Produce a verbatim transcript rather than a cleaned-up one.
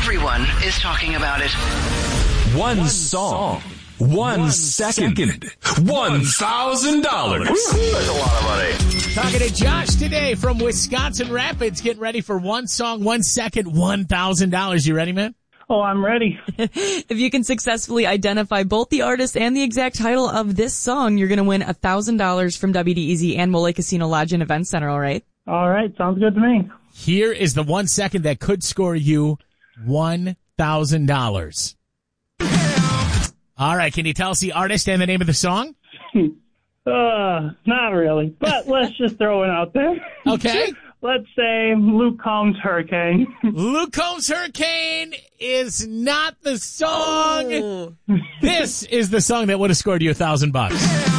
Everyone is talking about it. One, One song. song. One, One second. second. One thousand dollars. That's a lot of money. Talking to Josh today from Wisconsin Rapids, getting ready for one song, one second, one thousand dollars. You ready, man? Oh, I'm ready. If you can successfully identify both the artist and the exact title of this song, you're going to win one thousand dollars from W D E Z and Mole Casino Lodge and Event Center, all right? All right, sounds good to me. Here is the one second that could score you one thousand dollars. All right, can you tell us the artist and the name of the song? uh, not really, but let's just throw it out there. Okay. Let's say Luke Combs' Hurricane. Luke Combs' Hurricane is not the song. Oh. This is the song that would have scored you a thousand bucks.